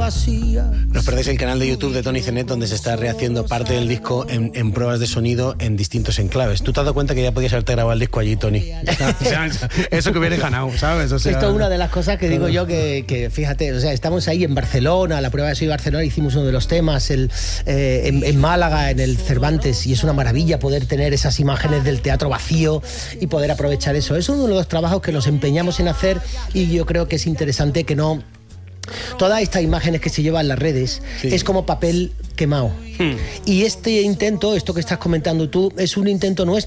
vacía. No os perdéis el canal de YouTube de Tony Zenet, donde se está rehaciendo parte del disco en pruebas de sonido en distintos enclaves. ¿Tú te has dado cuenta que ya podías haberte grabado el disco allí, Tony? O sea, eso que hubieras ganado, ¿sabes? O sea, esto es una de las cosas que digo yo que fíjate, o sea, estamos ahí en Barcelona, la prueba de sonido de Barcelona, hicimos uno de los temas, en Málaga, en el Cervantes, y es una maravilla poder tener esas imágenes del teatro vacío y poder aprovechar eso. Es uno de los trabajos que nos empeñamos en hacer, y yo creo que es interesante que no... Todas estas imágenes que se llevan en las redes es como papel quemado. Y este intento, esto que estás comentando tú, es un intento nuestro.